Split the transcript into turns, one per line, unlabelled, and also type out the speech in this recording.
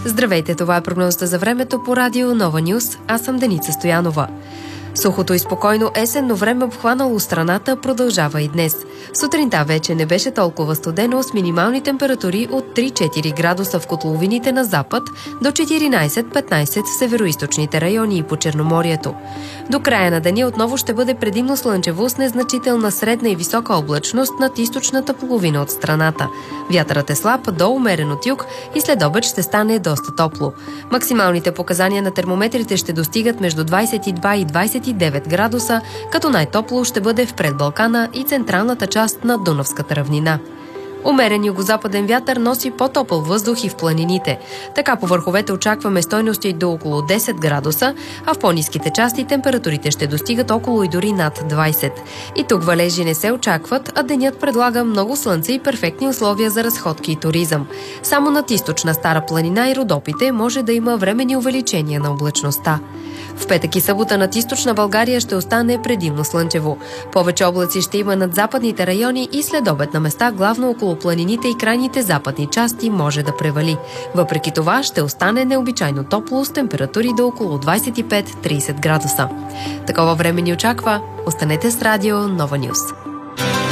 Здравейте, това е прогнозата за времето по радио Нова Нюс. Аз съм Деница Стоянова. Сухото и спокойно есенно време, обхванало страната, продължава и днес. Сутринта вече не беше толкова студено, с минимални температури от 3-4 градуса в котловините на запад до 14-15 в североизточните райони и по Черноморието. До края на деня отново ще бъде предимно слънчево с незначителна средна и висока облачност над източната половина от страната. Вятърът е слаб до умерен от юг и след обед ще стане доста топло. Максималните показания на термометрите ще достигат между 22 и 29 градуса, като най-топло ще бъде в предбалкана и централната част на Дунавската равнина. Умерен югозападен вятър носи по-топъл въздух и в планините. Така по върховете очакваме стойности до около 10 градуса, а в по-ниските части температурите ще достигат около и дори над 20. И тук валежи не се очакват, а денят предлага много слънце и перфектни условия за разходки и туризъм. Само над източна Стара планина и Родопите може да има временни увеличения на облачността. В петък и събота над източна България ще остане предимно слънчево. Повече облаци ще има над западните райони и след обед на места, главно около планините и крайните западни части, може да превали. Въпреки това ще остане необичайно топло с температури до около 25-30 градуса. Такова време ни очаква. Останете с радио Нова Нюс.